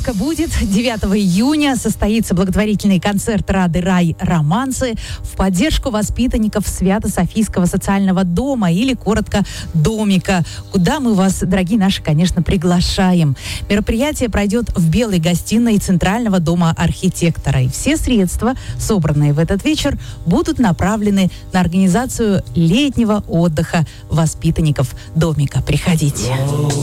сказка будет. 9 июня состоится благотворительный концерт Рады Рай «Романсы» в поддержку воспитанников Свято-Софийского социального дома, или коротко «Домика», куда мы вас, дорогие наши, конечно, приглашаем. Мероприятие пройдет в белой гостиной Центрального дома архитектора. И все средства, собранные в этот вечер, будут направлены на организацию летнего отдыха воспитанников Домика. Приходите.